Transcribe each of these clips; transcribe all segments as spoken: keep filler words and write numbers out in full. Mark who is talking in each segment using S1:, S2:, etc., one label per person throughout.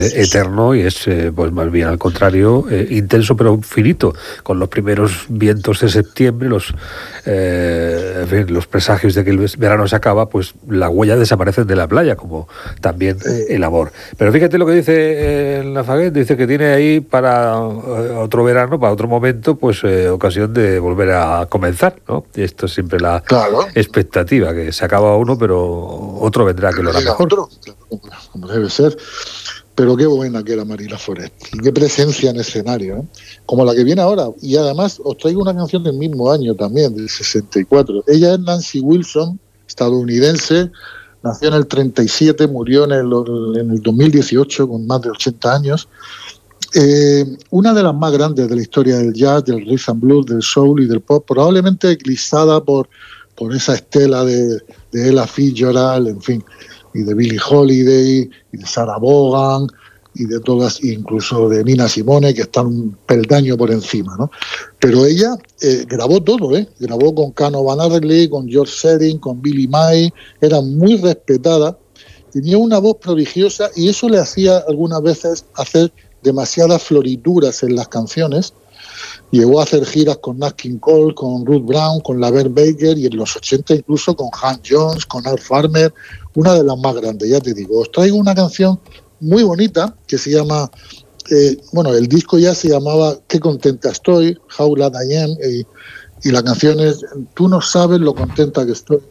S1: eterno y es eh, pues más bien al contrario eh, intenso pero finito, con los primeros vientos de septiembre, los eh, en fin, los presagios de que el verano se acaba, pues la huella desaparece de la playa, como también el amor. Pero fíjate lo que dice eh, Lafaguet, dice que tiene ahí para eh, otro verano, para otro momento, pues eh, ocasión de volver a comenzar, ¿no? Y esto es siempre la
S2: claro.
S1: expectativa, que se acaba uno, pero otro vendrá que lo hará mejor.
S2: Otro, como debe ser. Pero qué buena que era Marina Forest, y qué presencia en escenario, ¿eh? Como la que viene ahora. Y además os traigo una canción del mismo año también, del sesenta y cuatro. Ella es Nancy Wilson, estadounidense, nació en el treinta y siete, murió en el, en el dos mil dieciocho con más de ochenta años. Eh, una de las más grandes de la historia del jazz, del rhythm and blues, del soul y del pop, probablemente eclipsada por, por esa estela de, de Ella Fitzgerald, en fin, y de Billie Holiday, y de Sarah Vaughan, y de todas, incluso de Nina Simone, que están un peldaño por encima, ¿no? Pero ella eh, grabó todo, ¿eh? Grabó con Cano Van Adderley, con George Shearing, con Billie May, era muy respetada, tenía una voz prodigiosa y eso le hacía algunas veces hacer demasiadas florituras en las canciones. Llegó a hacer giras con Nat King Cole, con Ruth Brown, con Laverne Baker y en los ochenta incluso con Hank Jones, con Art Farmer, una de las más grandes, ya te digo. Os traigo una canción muy bonita que se llama, eh, bueno, el disco ya se llamaba Qué contenta estoy, How Glad I Am, y, y la canción es Tú no sabes lo contenta que estoy.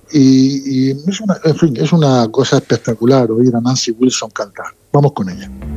S2: Y, y es una, en fin, es una cosa espectacular oír a Nancy Wilson cantar. Vamos con ella.